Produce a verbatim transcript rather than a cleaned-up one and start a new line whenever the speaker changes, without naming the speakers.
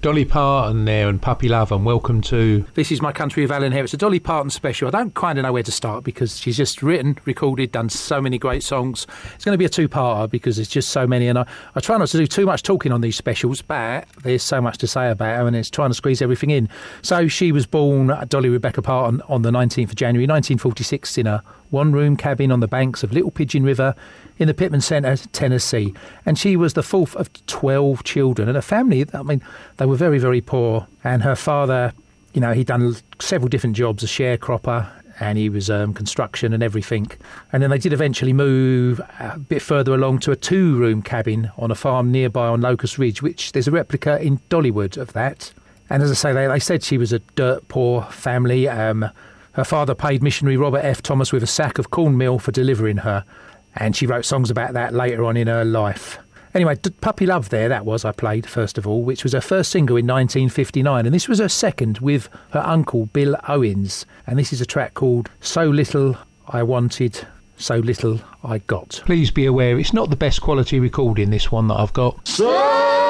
Dolly Parton there and Puppy Love, and welcome to
This Is My Country with Alan Hare. It's a Dolly Parton special. I don't kind of know where to start because she's just written, recorded, done so many great songs. It's going to be a two-parter because there's just so many, and I, I try not to do too much talking on these specials, but there's so much to say about her and it's trying to squeeze everything in. So she was born, Dolly Rebecca Parton, on the nineteenth of January nineteen forty-six in a one-room cabin on the banks of Little Pigeon River in the Pittman Center, Tennessee. And she was the fourth of twelve children. And her family, I mean, they were very, very poor. And her father, you know, he'd done several different jobs, a sharecropper, and he was um, construction and everything. And then they did eventually move a bit further along to a two-room cabin on a farm nearby on Locust Ridge, which there's a replica in Dollywood of that. And as I say, they, they said she was a dirt poor family. Um, her father paid missionary Robert F. Thomas with a sack of cornmeal for delivering her. And she wrote songs about that later on in her life. Anyway, Puppy Love there, that was, I played, first of all, which was her first single in nineteen fifty-nine. And this was her second with her uncle, Bill Owens. And this is a track called So Little I Wanted, So Little I Got.
Please be aware, it's not the best quality recording, this one that I've got.
So